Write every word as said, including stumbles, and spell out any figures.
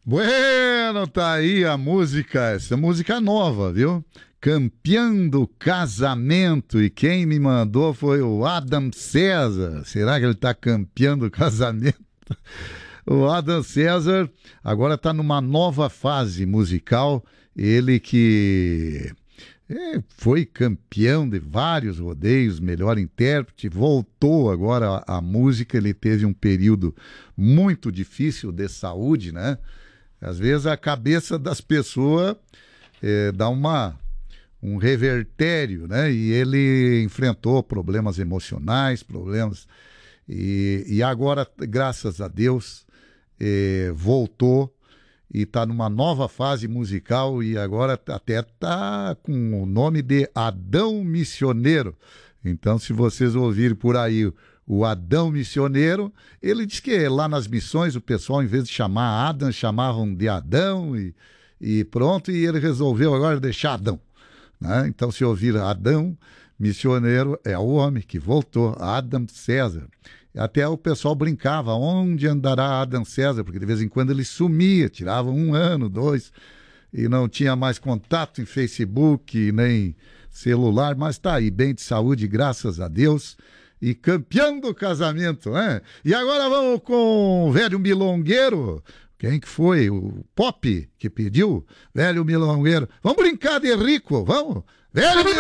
Bueno, tá aí a música, essa música nova, viu? Campeão do Casamento. E quem me mandou foi o Adam César. Será que ele tá campeão do casamento? O Adam César agora está numa nova fase musical. Ele que é, foi campeão de vários rodeios, melhor intérprete, voltou agora à, à música. Ele teve um período muito difícil de saúde, né? Às vezes a cabeça das pessoas é, dá uma, um revertério, né? E ele enfrentou problemas emocionais, problemas... E, e agora, graças a Deus, é, voltou e está numa nova fase musical e agora até está com o nome de Adão Missioneiro. Então, se vocês ouvirem por aí o Adão Missioneiro, ele diz que lá nas missões o pessoal, em vez de chamar Adão, chamavam de Adão e, e pronto, e ele resolveu agora deixar Adão, né? Então, se ouvir Adão Missioneiro, é o homem que voltou, Adam César. Até o pessoal brincava, onde andará Adam César? Porque de vez em quando ele sumia, tirava um ano, dois, e não tinha mais contato em Facebook, nem celular, mas está aí, bem de saúde, graças a Deus, e campeão do casamento, né? E agora vamos com o velho milongueiro. Quem que foi? O Pop que pediu? Velho milongueiro. Vamos brincar de rico, vamos? Velho milongueiro!